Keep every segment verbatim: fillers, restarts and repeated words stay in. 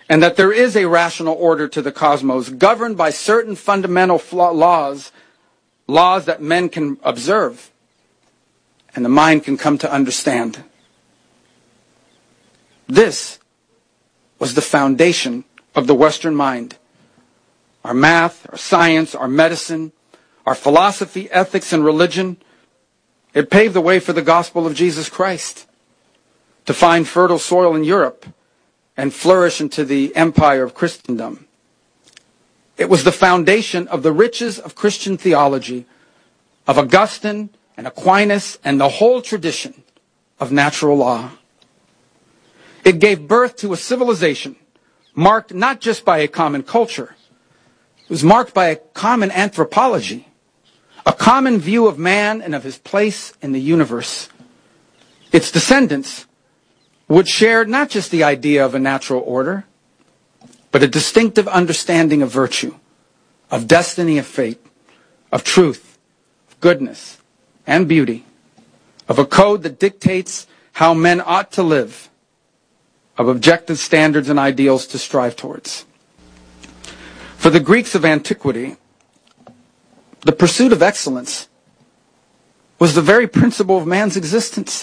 and that there is a rational order to the cosmos governed by certain fundamental flaw- laws, laws that men can observe and the mind can come to understand. This was the foundation of the Western mind. Our math, our science, our medicine, our philosophy, ethics, and religion, it paved the way for the gospel of Jesus Christ to find fertile soil in Europe and flourish into the empire of Christendom. It was the foundation of the riches of Christian theology, of Augustine and Aquinas and the whole tradition of natural law. It gave birth to a civilization marked not just by a common culture. It was marked by a common anthropology, a common view of man and of his place in the universe. Its descendants would share not just the idea of a natural order, but a distinctive understanding of virtue, of destiny, of fate, of truth, of goodness, and beauty, of a code that dictates how men ought to live, of objective standards and ideals to strive towards. For the Greeks of antiquity, the pursuit of excellence was the very principle of man's existence.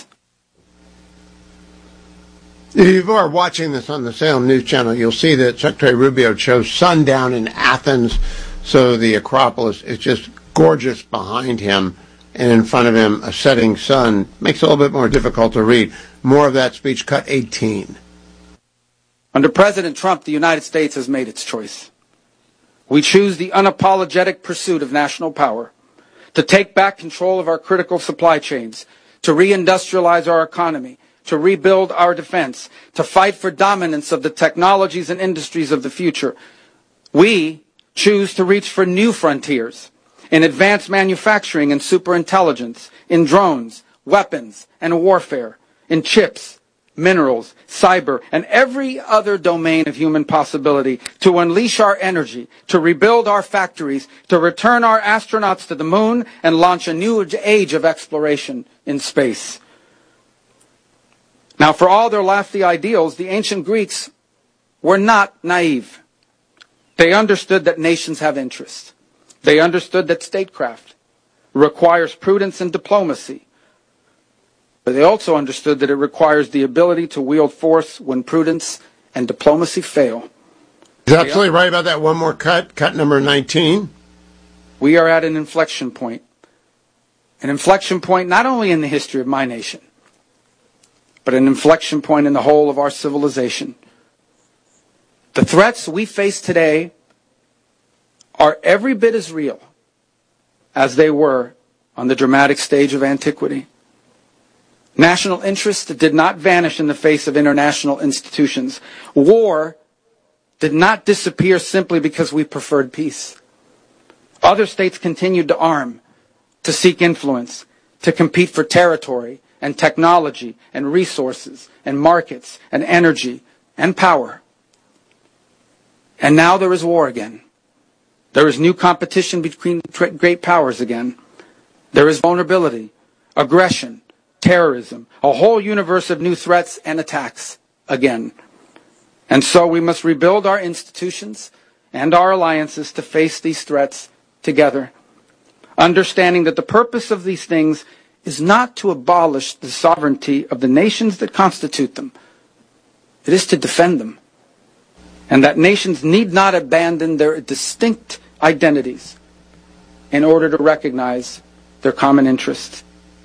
If you are watching this on the Salem News Channel, you'll see that Secretary Rubio chose sundown in Athens, so the Acropolis is just gorgeous behind him, and in front of him a setting sun. Makes it a little bit more difficult to read. More of that speech, cut eighteen. Under President Trump, the United States has made its choice. We choose the unapologetic pursuit of national power, to take back control of our critical supply chains, to reindustrialize our economy, to rebuild our defense, to fight for dominance of the technologies and industries of the future. We choose to reach for new frontiers in advanced manufacturing and superintelligence, in drones, weapons, and warfare, in chips, minerals, cyber, and every other domain of human possibility, to unleash our energy, to rebuild our factories, to return our astronauts to the moon, and launch a new age of exploration in space. Now, for all their lofty ideals, the ancient Greeks were not naive. They understood that nations have interests. They understood that statecraft requires prudence and diplomacy. But they also understood that it requires the ability to wield force when prudence and diplomacy fail. You're absolutely right about that. One more cut, cut number nineteen. We are at an inflection point. An inflection point not only in the history of my nation, but an inflection point in the whole of our civilization. The threats we face today are every bit as real as they were on the dramatic stage of antiquity. National interest did not vanish in the face of international institutions. War did not disappear simply because we preferred peace. Other states continued to arm, to seek influence, to compete for territory and technology and resources and markets and energy and power. And now there is war again. There is new competition between great powers again. There is vulnerability, aggression, terrorism, a whole universe of new threats and attacks again. And so we must rebuild our institutions and our alliances to face these threats together, understanding that the purpose of these things is not to abolish the sovereignty of the nations that constitute them. It is to defend them. And that nations need not abandon their distinct identities in order to recognize their common interests.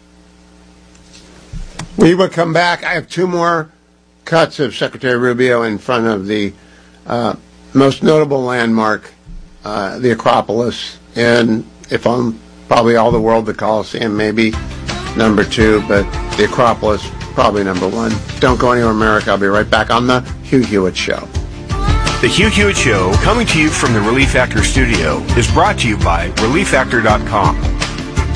We will come back. I have two more cuts of Secretary Rubio in front of the uh, most notable landmark, uh, the Acropolis, and if I'm probably all the world, the Colosseum maybe number two, but the Acropolis probably number one. Don't go anywhere, America. I'll be right back on the Hugh Hewitt Show. The Hugh Hewitt Show, coming to you from the Relief Factor studio, is brought to you by relief factor dot com.